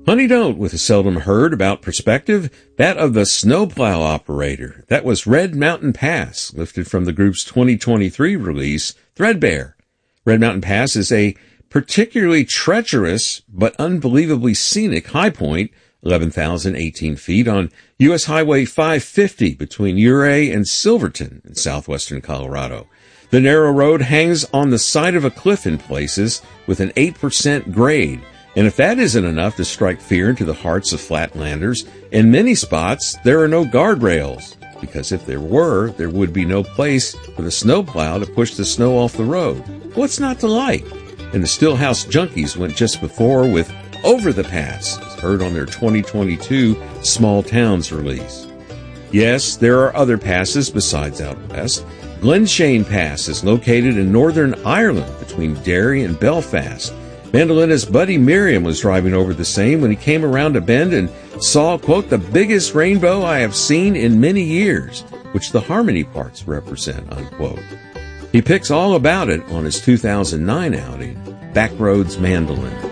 Honey Don't with a seldom heard about perspective, that of the snowplow operator. That was Red Mountain Pass, lifted from the group's 2023 release, Threadbare. Red Mountain Pass is a particularly treacherous but unbelievably scenic high point, 11,018 feet on U.S. Highway 550 between Ouray and Silverton in southwestern Colorado. The narrow road hangs on the side of a cliff in places with an 8% grade. And if that isn't enough to strike fear into the hearts of flatlanders, in many spots there are no guardrails, because if there were, there would be no place for the snowplow to push the snow off the road. What's not to like? And the Stillhouse Junkies went just before with Over the Pass, as heard on their 2022 Small Towns release. Yes, there are other passes besides out west. Glenshane Pass is located in Northern Ireland between Derry and Belfast. Mandolinist Buddy Miriam was driving over the same when he came around a bend and saw, quote, the biggest rainbow I have seen in many years, which the harmony parts represent, unquote. He picks all about it on his 2009 outing, Backroads Mandolin.